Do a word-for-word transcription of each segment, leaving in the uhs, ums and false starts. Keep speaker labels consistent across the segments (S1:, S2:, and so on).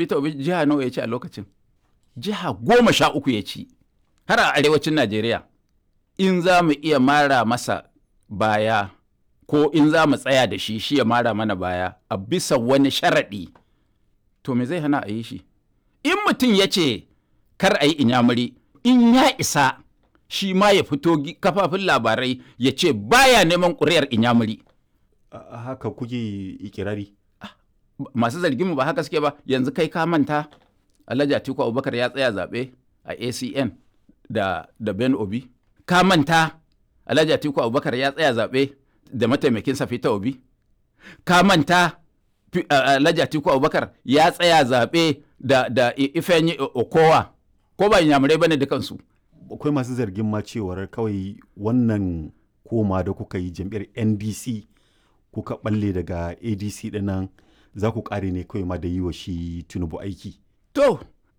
S1: Peter Obi jiha nawa ya ci a lokacin? Jiha goma sha uku ya ci, har a arewacin Najeriya. In za mu iya mara masa baya, ko in za mu tsaya da shi, shi ya mara mana baya a bisa wani sharaɗi, to me zai hana a yi shi? In mutum ya ce kar a yi inyamuri, in ya isa shi ma ya fito kafafin labarai ya ce baya neman ƙuri'ar inyamuri.
S2: Haka kuke ikirari?
S1: Masu zargin mu ba haka suke ba. Yanzu kai ka manta Alhaji Atiku Abubakar ya tsaya zaɓe a A C N da, da Ben Obi? Ka manta Alhaji Atiku Abubakar ya tsaya zaɓe da mataimakinsa Peter Obi? Ka manta Alhaji Atiku Abubakar ya tsaya zaɓe da, da Ifeanyi Okowa? Ko ba inyamurai bane dukansu?
S2: Akwai masu zargin ma cewar kawai wannan koma da kuka yi jam'iyyar N D C kuka balle daga A D C dinnan za ku kare ne kawai ma da yi wa shi Tinubu aiki.
S1: To,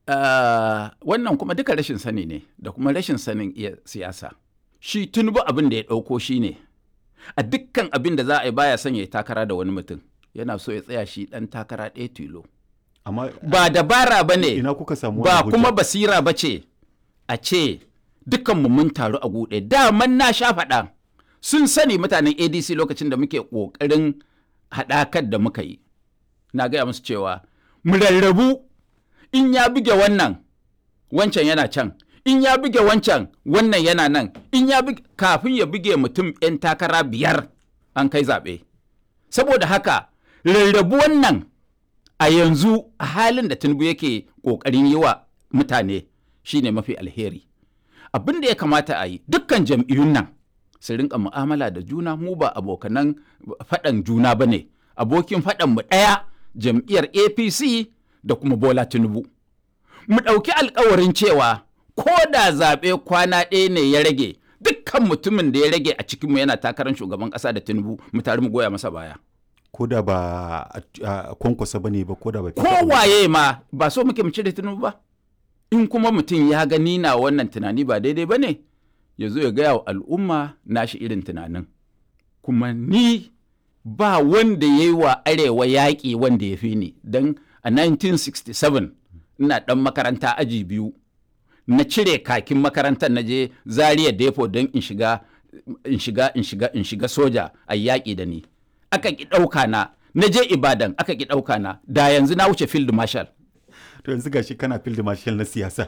S1: uh, wannan kuma duka rashin sani ne da kuma rashin sanin iya siyasa. Shi Tinubu abin da ya ɗauko shi ne, a dukkan abin da za a yi baya son ya yi takara da wani mutum. Yana so ya tsaya shi ɗan takara ɗaya tilo.
S2: Amma
S1: ba dabara ba ne,
S2: ina kuka samu
S1: ba kuma basira ba ce a ce dukkanmu mun taru a guɗe. Daman na sha faɗa, sun sani mutanen A D C lokacin da muke ƙoƙarin haɗakar da muka yi. Na gaya musu cewa mu rarrabu, in ya buge wannan, wancan yana can, in ya buge wancan, wannan yana nan, in ya buge, kafin ya buge mutum 'yan takara biyar an kai zaɓe. Saboda haka rarrabu wannan a yanzu a halin da Tinubu yake ƙoƙarin yi wa mutane shine mafi alheri. Abin da ya kamata a yi, dukkan jam'iyyun nan su rinka mu'amala da juna. Mu ba abokanan faɗan juna ba ne, abokin faɗan mu ɗaya, jam'iyyar A P C da kuma Bola Tinubu. Mu ɗauki alkawarin cewa ko da zaɓe kwana ɗaya ne ya rage, dukkan mutumin da ya rage a cikinmu yana takarar shugaban ƙasa da Tinubu, mu tare mu goya masa baya.
S2: Ko da ba a kwankwasa ba ne ba, ko da ba
S1: kowaye ma ba so muke mu cire Tinubu ba. In kuma mutum ya gani na wannan tunani ba daidai ba ne, ya zo ya gaya wa al'umma nashi irin tunanin. Kuma ni ba wanda ya yi wa arewa yaƙi wanda ya fi ni, don a nineteen sixty-seven ina ɗan makaranta aji biyu, na cire kakin makarantar na je Zaria Depo don in shiga in shiga in shiga in shiga soja a yaƙi da ni. Aka ki ɗauka na, na je Ibadan aka ki ɗauka na, da yanzu na wuce field marshal.
S2: To yanzu gashi kana field marshal na siyasa.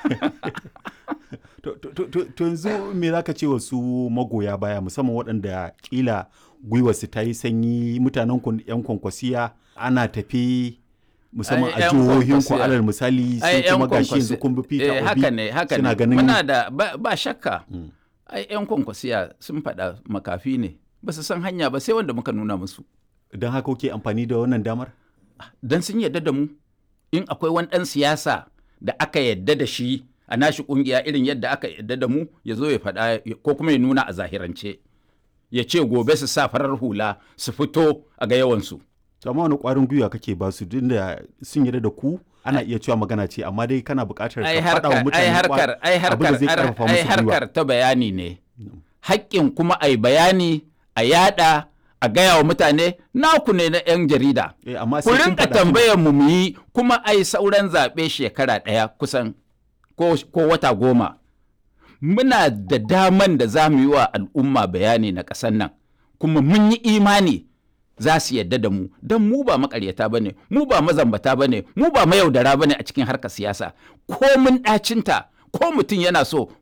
S2: To yanzu me za ka ce wa su magoya baya, musamman waɗanda ƙila gwiwarsu ta yi sanyi, mutanen ku yan kwankwasiya ana tafi musamman a jihohin ku alal misali, sai kuma gashi yanzu kun bi Peter Obi.
S1: Haka ne, haka ne. Muna da ba shakka. Ai yan kwankwasiya sun faɗa makafi ne, ba su san hanya ba sai wanda muka nuna musu.
S2: Don haka kuke amfani da wannan damar?
S1: Don sun yarda da mu. In akwai wani ɗan siyasa da aka yarda da shi a nashi ƙungiya irin yadda aka yarda da mu, ya zo ya faɗa ko kuma ya nuna a zahirance, ya ce gobe su sa farar hula su fito a ga yawansu.
S2: Amma wani ƙwarin gwiwa kake ba su, din da sun yarda da ku, ana iya cewa magana ce, amma dai kana buƙatar ka faɗa wa mutane abin da zai ƙarfafa musu gwiwa. Ai harkar ta bayani ne. Haƙƙin kuma a yi bayani, a yaɗa, a gaya wa mutane, naku ne na 'yan jarida. Ku rinka tambayar mu mu yi, kuma ai sauran zaɓe shekara ɗaya kusan ko, ko wata goma. Muna da daman da za mu yi wa al'umma bayani na ƙasar nan, kuma mun yi imani za su yadda da mu, don mu ba maƙaryata ba ne, mu ba mazambata ba ne, mu ba mayaudara ba ne a cikin harkar siyasa. Ko mun ɗacinta, ko mutum yana so